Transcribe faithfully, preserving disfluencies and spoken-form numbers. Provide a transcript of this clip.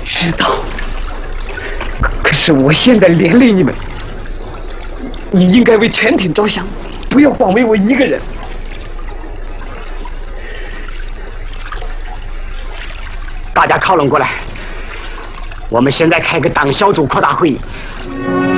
知道。可可是我现在连累你们，你应该为全体着想，不要光为我一个人。大家靠拢过来，我们现在开个党小组扩大会议。